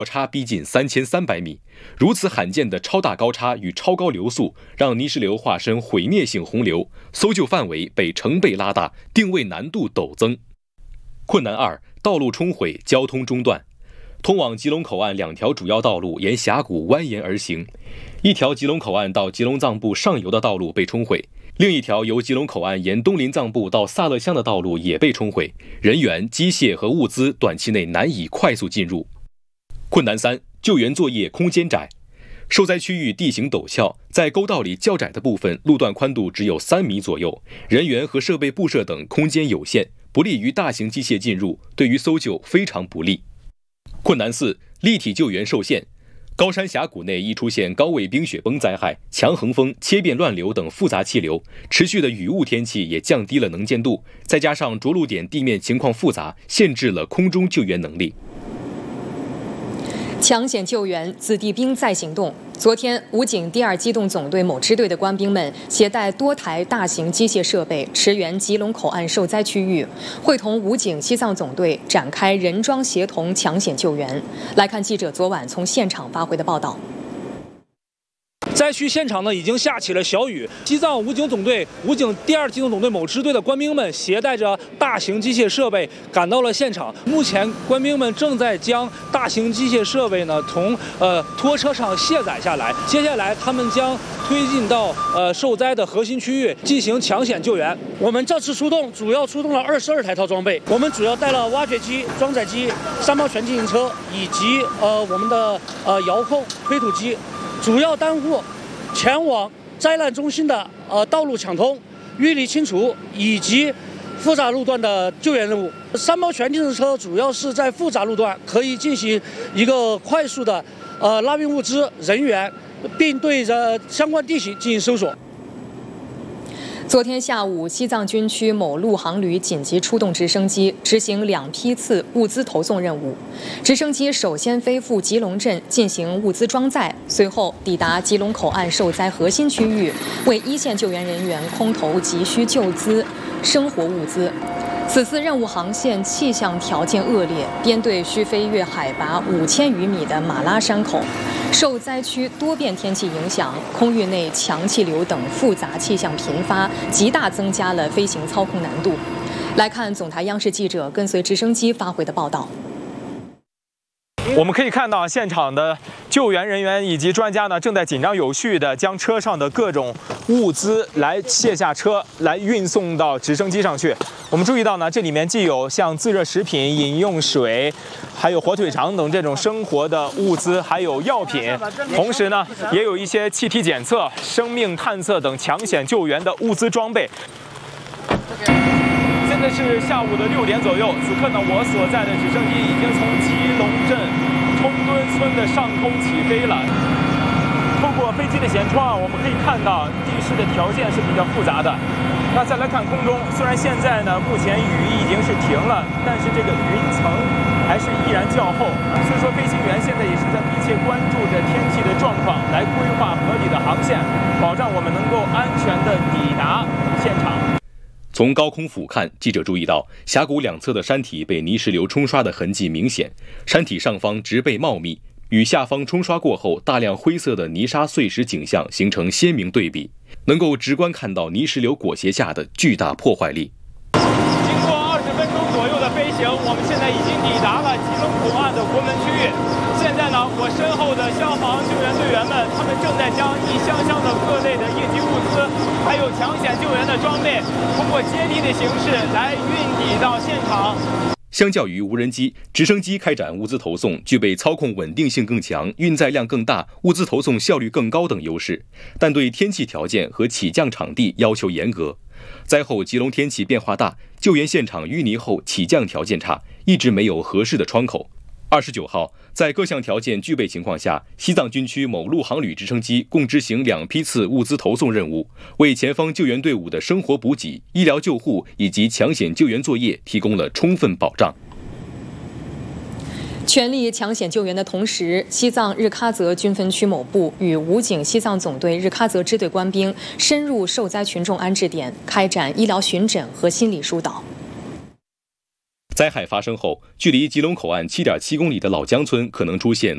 高差逼近3300米，如此罕见的超大高差与超高流速，让泥石流化身毁灭性洪流，搜救范围被成倍拉大，定位难度陡增。困难2：道路冲毁，交通中断。通往吉隆口岸2条主要道路沿峡谷蜿蜒而行，一条吉隆口岸到吉隆藏布上游的道路被冲毁，另一条由吉隆口岸沿东林藏布到萨勒乡的道路也被冲毁，人员、机械和物资短期内难以快速进入。困难3：救援作业空间窄。受灾区域地形陡峭，在沟道里较窄的部分，路段宽度只有3米左右，人员和设备布设等空间有限，不利于大型机械进入，对于搜救非常不利。困难4：立体救援受限。高山峡谷内易出现高位冰雪崩灾害、强横风、切变乱流等复杂气流，持续的雨雾天气也降低了能见度，再加上着陆点地面情况复杂，限制了空中救援能力。 抢险救援，子弟兵再行动。昨天，武警第2机动总队某支队的官兵们携带多台大型机械设备，驰援吉隆口岸受灾区域，会同武警西藏总队展开人装协同抢险救援。来看记者昨晚从现场发回的报道。 灾区现场呢已经下起了小雨，西藏武警总队武警第2机动总队某支队的官兵们携带着大型机械设备赶到了现场。目前官兵们正在将大型机械设备呢从拖车上卸载下来，接下来他们将推进到受灾的核心区域进行抢险救援。 我们这次出动主要出动了22台套装备，我们主要带了挖掘机、装载机、3包全自行车以及我们的遥控推土机。主要担负前往灾难中心的道路抢通、淤泥清除以及复杂路段的救援任务。3包全自行车主要是在复杂路段可以进行一个快速的拉运物资、人员，并对着相关地形进行搜索。 昨天下午，西藏军区某陆航旅紧急出动直升机，执行2批次物资投送任务。直升机首先飞赴吉隆镇进行物资装载，随后抵达吉隆口岸受灾核心区域，为1线救援人员空投急需救资、生活物资。此次任务航线气象条件恶劣，编队需飞越海拔5000余米的马拉山口。受灾区多变天气影响，空域内强气流等复杂气象频发，极大增加了飞行操控难度。来看总台央视记者跟随直升机发回的报道。 我们可以看到，现场的救援人员以及专家呢，正在紧张有序地将车上的各种物资来卸下车，来运送到直升机上去。我们注意到呢，这里面既有像自热食品、饮用水，还有火腿肠等这种生活的物资，还有药品，同时呢，也有一些气体检测、生命探测等抢险救援的物资装备。现在是下午的6点左右，此刻呢，我所在的直升机已经从吉隆镇通墩村的上空起飞了。透过飞机的舷窗，我们可以看到地势的条件是比较复杂的。那再来看空中，虽然现在呢，目前雨已经是停了，但是这个云层还是依然较厚，所以说飞行员现在也是在密切关注着天气的状况，来规划合理的航线，保障我们能够安全的抵达现场。 从高空俯瞰，记者注意到峡谷2侧的山体被泥石流冲刷的痕迹明显，山体上方植被茂密，与下方冲刷过后大量灰色的泥沙碎石景象形成鲜明对比，能够直观看到泥石流裹挟下的巨大破坏力。 经过20分钟左右的飞行，我们现在已经抵达了吉隆口岸的国门区域。现在呢，我身后的消防救援队员们，他们正在将一箱箱的各类的应急物资，还有抢险救援的装备，通过接力的形式来运抵到现场。 相较于无人机，直升机开展物资投送具备操控稳定性更强、运载量更大、物资投送效率更高等优势，但对天气条件和起降场地要求严格。灾后吉隆天气变化大，救援现场淤泥后起降条件差，一直没有合适的窗口。29号，在各项条件具备情况下，西藏军区某陆航旅直升机共执行2批次物资投送任务，为前方救援队伍的生活补给、医疗救护以及抢险救援作业提供了充分保障。 全力抢险救援的同时，西藏日喀则军分区某部与武警西藏总队日喀则支队官兵深入受灾群众安置点，开展医疗巡诊和心理疏导。 灾害发生后，距离吉隆口岸7.7公里的老江村可能出现